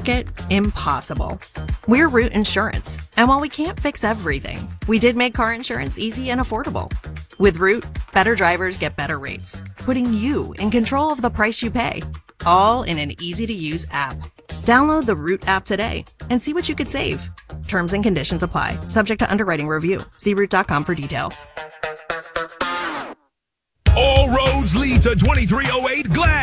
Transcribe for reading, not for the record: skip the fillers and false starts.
market impossible. We're Root Insurance, and while we can't fix everything, we did make car insurance easy and affordable. With Root, better drivers get better rates, putting you in control of the price you pay, all in an easy-to-use app. Download the Root app today and see what you could save. Terms and conditions apply, subject to underwriting review. See Root.com for details. All roads lead to 2308 Glad